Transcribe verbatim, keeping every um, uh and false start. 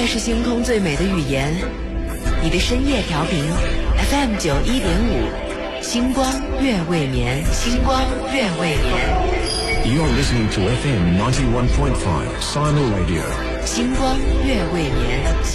该是星空最美的语言。你的深夜调频 F M 九一点五，星光月未眠，星光月未眠。 You're listening to F M ninety-one point five Sino Radio. 星光月未眠。